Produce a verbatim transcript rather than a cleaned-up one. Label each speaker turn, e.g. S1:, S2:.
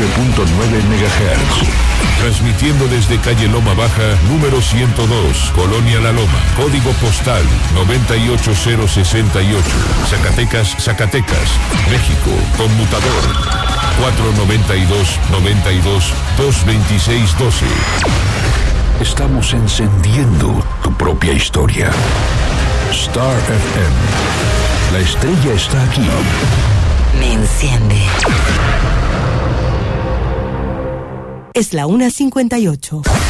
S1: punto nueve megahertz.
S2: Transmitiendo desde calle Loma Baja, número ciento dos, Colonia La Loma, código postal noventa y ocho cero sesenta y ocho, Zacatecas, Zacatecas, México, conmutador cuatro noventa y dos, noventa y dos, dos veintiséis doce.
S1: Estamos encendiendo tu propia historia. Star F M. La estrella está aquí.
S3: Me enciende. Es la una cincuenta y ocho.